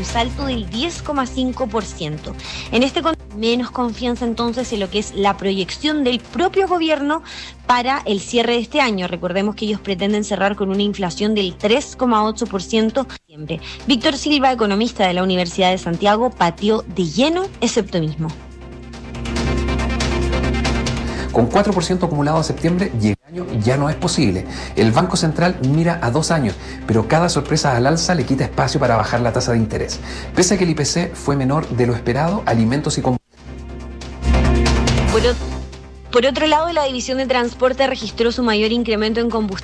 un salto del 10,5%. En este contexto, menos confianza entonces en lo que es la proyección del propio gobierno para el cierre de este año. Recordemos que ellos pretenden cerrar con una inflación del 3,8% siempre. Víctor Silva, economista de la Universidad de Santiago, pateó de lleno ese optimismo. Con 4% acumulado a septiembre, llegar al año ya no es posible. El Banco Central mira a 2 años, pero cada sorpresa al alza le quita espacio para bajar la tasa de interés. Pese a que el IPC fue menor de lo esperado, alimentos y combustibles. Por otro lado, la División de Transporte registró su mayor incremento en combustible